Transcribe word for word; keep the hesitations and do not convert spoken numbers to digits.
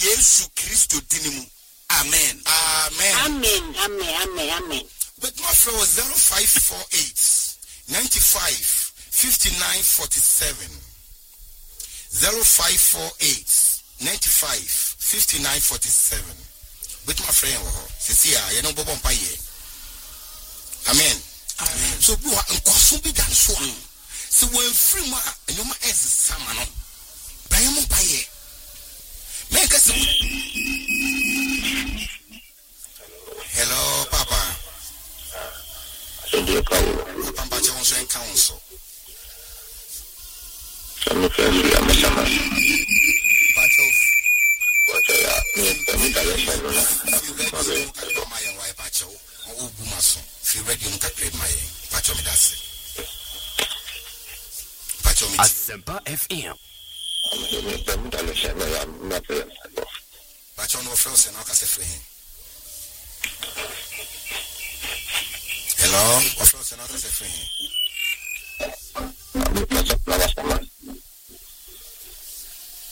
Yesu Christo dinimu. Amen. Amen. Amen. Amen. Amen. Amen. But my friend was zero five four eight ninety-five fifty-nine forty-seven. zero five four eight ninety-five fifty-nine forty-seven. With my friend, Cecilia, you know, Bob Paye. Amen. Amen. So, you are in than so. So, when free ma, and you might as Samano. Bayamo Paye. Make us. Hello, Papa. Papa Johnson and Council. I'm family, I'm a summer. Part of what I am, my wife, Pacho, or Bumaso. If you read, you look at my Pacho Midasi. Pacho Asempa F M. Pacho no friends and I can say for him. Hello, what friends and I can say for him.